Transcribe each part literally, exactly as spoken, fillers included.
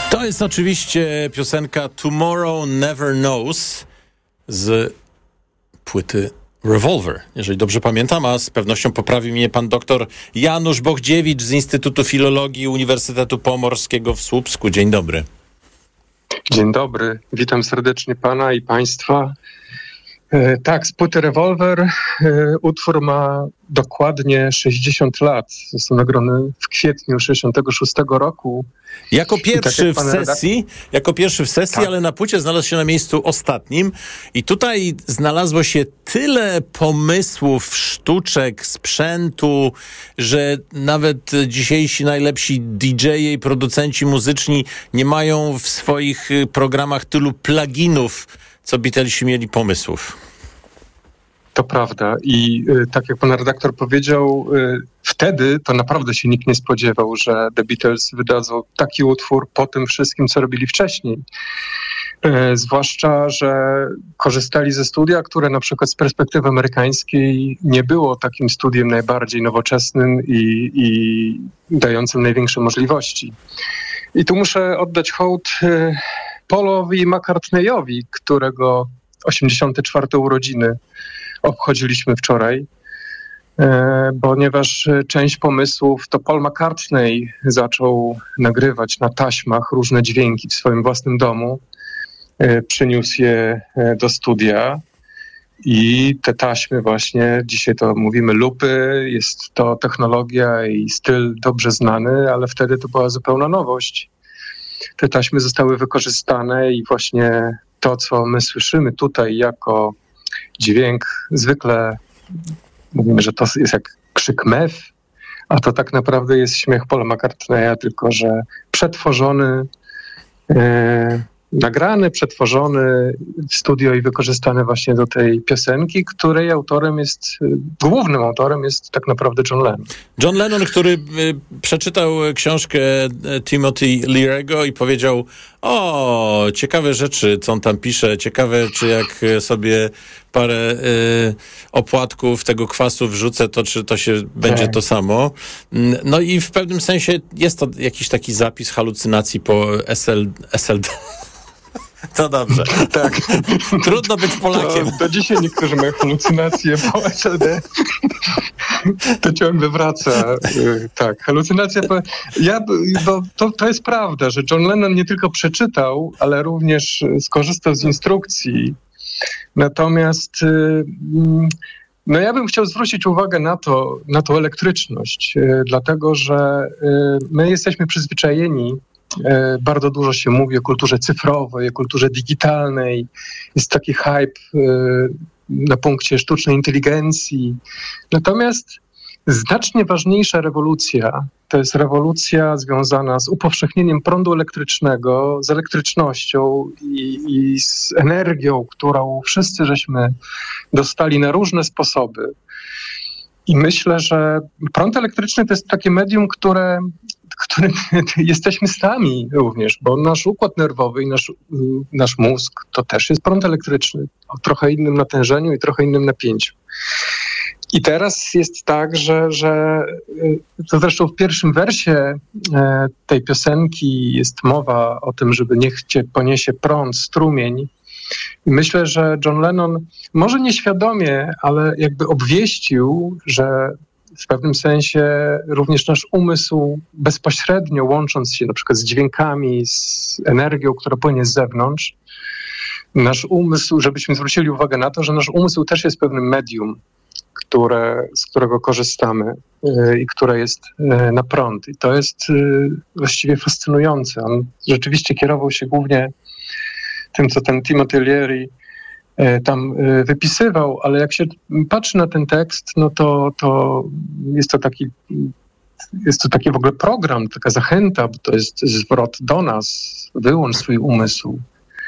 To jest oczywiście piosenka Tomorrow Never Knows z płyty Revolver, jeżeli dobrze pamiętam, a z pewnością poprawi mnie pan doktor Janusz Bochdziewicz z Instytutu Filologii Uniwersytetu Pomorskiego w Słupsku. Dzień dobry. Dzień dobry, witam serdecznie pana i państwa. E, tak, z płyty Revolver e, utwór ma dokładnie sześćdziesiąt lat. Został nagrany w kwietniu sześćdziesiątego szóstego roku. Jako pierwszy tak w sesji, redak- jako pierwszy w sesji, tak. ale na płycie znalazł się na miejscu ostatnim. I tutaj znalazło się tyle pomysłów, sztuczek, sprzętu, że nawet dzisiejsi najlepsi didżeje i producenci muzyczni nie mają w swoich programach tylu pluginów, co Beatlesi mieli pomysłów. To prawda i y, tak jak pan redaktor powiedział, y, wtedy to naprawdę się nikt nie spodziewał, że The Beatles wydadzą taki utwór po tym wszystkim, co robili wcześniej. Y, zwłaszcza, że korzystali ze studia, które na przykład z perspektywy amerykańskiej nie było takim studiem najbardziej nowoczesnym i, i dającym największe możliwości. I tu muszę oddać hołd y, Paulowi McCartneyowi, którego osiemdziesiąte czwarte urodziny obchodziliśmy wczoraj, e, ponieważ część pomysłów to Paul McCartney zaczął nagrywać na taśmach różne dźwięki w swoim własnym domu. E, przyniósł je do studia i te taśmy właśnie, dzisiaj to mówimy loopy, jest to technologia i styl dobrze znany, ale wtedy to była zupełna nowość. Te taśmy zostały wykorzystane i właśnie to, co my słyszymy tutaj jako dźwięk, zwykle mówimy, że to jest jak krzyk mew, a to tak naprawdę jest śmiech Paula McCartneya, tylko że przetworzony, e, nagrany, przetworzony w studio i wykorzystany właśnie do tej piosenki, której autorem jest, głównym autorem jest tak naprawdę John Lennon. John Lennon, który y, przeczytał książkę Timothy Leary'ego i powiedział: o, ciekawe rzeczy, co on tam pisze, ciekawe, czy jak sobie parę y, opłatków tego kwasu wrzucę, to czy to się będzie to samo. No i w pewnym sensie jest to jakiś taki zapis halucynacji po S L, S L D. To dobrze. Tak. Trudno być Polakiem. To, to dzisiaj niektórzy mają halucynacje po S L D. To ciągle wraca. Tak, halucynacja. Po... Ja, bo to, to jest prawda, że John Lennon nie tylko przeczytał, ale również skorzystał z instrukcji. Natomiast no ja bym chciał zwrócić uwagę na to, na tą elektryczność, dlatego że my jesteśmy przyzwyczajeni. Bardzo dużo się mówi o kulturze cyfrowej, o kulturze digitalnej. Jest taki hype na punkcie sztucznej inteligencji. Natomiast znacznie ważniejsza rewolucja to jest rewolucja związana z upowszechnieniem prądu elektrycznego, z elektrycznością i, i z energią, którą wszyscy żeśmy dostali na różne sposoby. I myślę, że prąd elektryczny to jest takie medium, które którym jesteśmy sami również, bo nasz układ nerwowy i nasz, nasz mózg to też jest prąd elektryczny o trochę innym natężeniu i trochę innym napięciu. I teraz jest tak, że, że to zresztą w pierwszym wersie tej piosenki jest mowa o tym, żeby niech cię poniesie prąd, strumień. I myślę, że John Lennon może nieświadomie, ale jakby obwieścił, że w pewnym sensie również nasz umysł bezpośrednio łącząc się na przykład z dźwiękami, z energią, która płynie z zewnątrz, nasz umysł, żebyśmy zwrócili uwagę na to, że nasz umysł też jest pewnym medium, które, z którego korzystamy yy, i które jest yy, na prąd. I to jest yy, właściwie fascynujące. On rzeczywiście kierował się głównie tym, co ten Timothy Leary tam wypisywał, ale jak się patrzy na ten tekst, no to, to jest to taki jest to taki w ogóle program, taka zachęta, bo to jest zwrot do nas. Wyłącz swój umysł.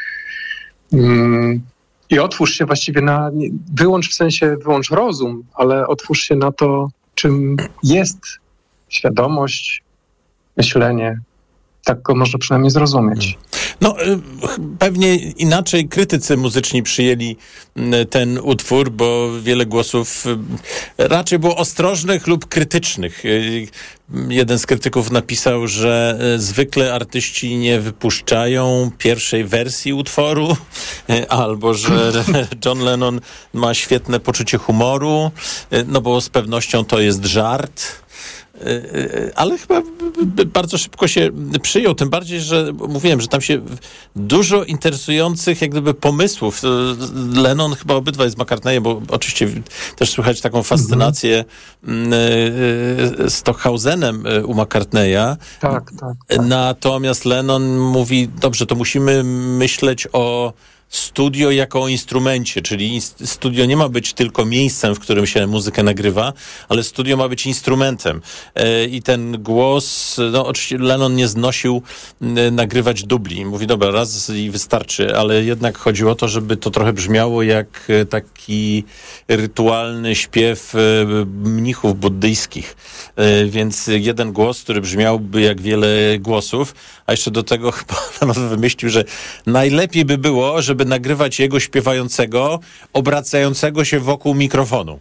I otwórz się właściwie na, wyłącz w sensie, wyłącz rozum, ale otwórz się na to, czym jest świadomość, myślenie. Tak go można przynajmniej zrozumieć. No, pewnie inaczej krytycy muzyczni przyjęli ten utwór, bo wiele głosów raczej było ostrożnych lub krytycznych. Jeden z krytyków napisał, że zwykle artyści nie wypuszczają pierwszej wersji utworu, albo że John Lennon ma świetne poczucie humoru, no bo z pewnością to jest żart. Ale chyba bardzo szybko się przyjął, tym bardziej, że mówiłem, że tam się dużo interesujących jak gdyby pomysłów. Lennon chyba obydwaj z McCartneyem, bo oczywiście też słychać taką fascynację mm-hmm. Stockhausenem u McCartneya. Tak, tak, tak. Natomiast Lennon mówi, dobrze, to musimy myśleć o studio jako o instrumencie, czyli studio nie ma być tylko miejscem, w którym się muzykę nagrywa, ale studio ma być instrumentem. I ten głos, no oczywiście Lennon nie znosił nagrywać dubli. Mówi, dobra, raz i wystarczy, ale jednak chodziło o to, żeby to trochę brzmiało jak taki rytualny śpiew mnichów buddyjskich. Więc jeden głos, który brzmiałby jak wiele głosów, a jeszcze do tego chyba Lennon wymyślił, że najlepiej by było, żeby nagrywać jego śpiewającego, obracającego się wokół mikrofonu.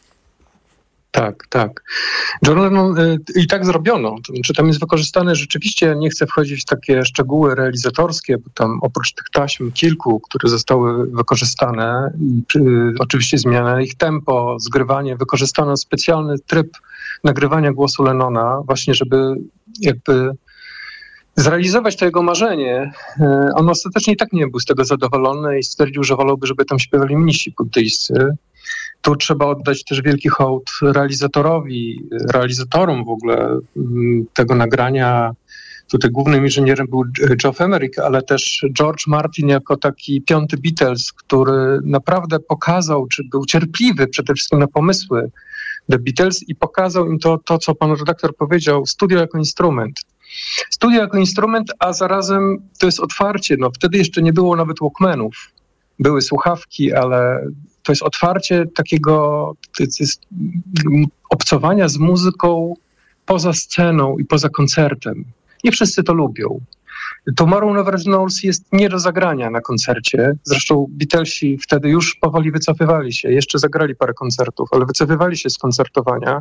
Tak, tak. John Lennon, y, i tak zrobiono. To znaczy, tam jest wykorzystane rzeczywiście, nie chcę wchodzić w takie szczegóły realizatorskie, bo tam oprócz tych taśm kilku, które zostały wykorzystane, y, oczywiście zmiana ich tempo, zgrywanie, wykorzystano specjalny tryb nagrywania głosu Lennona, właśnie żeby jakby zrealizować to jego marzenie. On ostatecznie i tak nie był z tego zadowolony i stwierdził, że wolałby, żeby tam śpiewali mnisi buddyjscy. Tu trzeba oddać też wielki hołd realizatorowi, realizatorom w ogóle tego nagrania. Tutaj głównym inżynierem był Geoff Emerick, ale też George Martin jako taki piąty Beatles, który naprawdę pokazał, czy był cierpliwy przede wszystkim na pomysły The Beatles i pokazał im to, to co pan redaktor powiedział, studio jako instrument. Studio jako instrument, a zarazem to jest otwarcie. No, wtedy jeszcze nie było nawet Walkmanów. Były słuchawki, ale to jest otwarcie takiego to jest obcowania z muzyką poza sceną i poza koncertem. Nie wszyscy to lubią. Tomorrow Never Knows jest nie do zagrania na koncercie. Zresztą Beatlesi wtedy już powoli wycofywali się. Jeszcze zagrali parę koncertów, ale wycofywali się z koncertowania.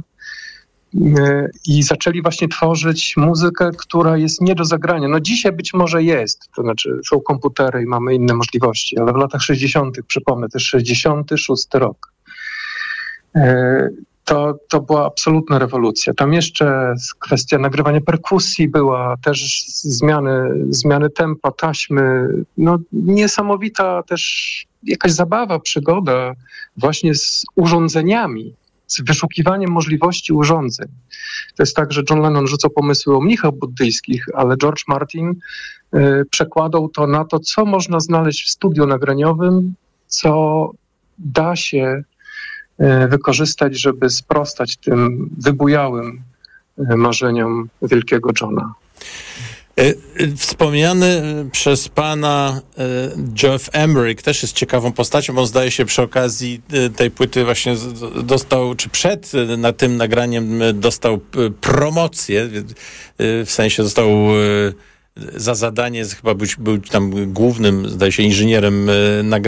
I zaczęli właśnie tworzyć muzykę, która jest nie do zagrania. No dzisiaj być może jest, to znaczy są komputery i mamy inne możliwości, ale w latach sześćdziesiątych, przypomnę, to jest sześćdziesiąty szósty rok. To, to była absolutna rewolucja. Tam jeszcze kwestia nagrywania perkusji była, też zmiany, zmiany tempa, taśmy. No niesamowita też jakaś zabawa, przygoda właśnie z urządzeniami, z wyszukiwaniem możliwości urządzeń. To jest tak, że John Lennon rzucał pomysły o mnichach buddyjskich, ale George Martin y, przekładał to na to, co można znaleźć w studiu nagraniowym, co da się y, wykorzystać, żeby sprostać tym wybujałym y, marzeniom wielkiego Johna. Wspomniany przez pana Geoff Emerick też jest ciekawą postacią, bo on zdaje się przy okazji tej płyty właśnie dostał, czy przed na tym nagraniem dostał promocję, w sensie został za zadanie, chyba być, był tam głównym, zdaje się, inżynierem nagrania.